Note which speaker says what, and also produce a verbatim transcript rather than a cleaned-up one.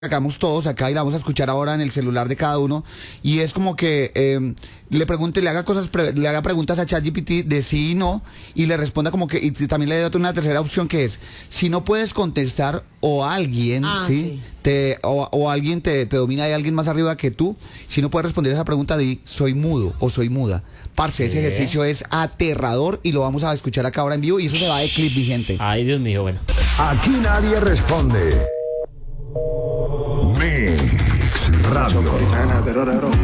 Speaker 1: sacamos todos acá y la vamos a escuchar ahora en el celular de cada uno, y es como que eh, le pregunte, le haga cosas, pre, le haga preguntas a ChatGPT de sí y no, y le responda como que, y también le doy una tercera opción que es, si no puedes contestar o alguien,
Speaker 2: ah,
Speaker 1: ¿sí?
Speaker 2: sí.
Speaker 1: Te, o, o alguien te, te domina, hay alguien más arriba que tú, si no puedes responder esa pregunta, di, soy mudo o soy muda. Parce, ese ejercicio es aterrador y lo vamos a escuchar acá ahora en vivo, y eso se va de clip vigente.
Speaker 3: Ay, Dios mío, bueno.
Speaker 4: Aquí nadie responde. Mix Radio.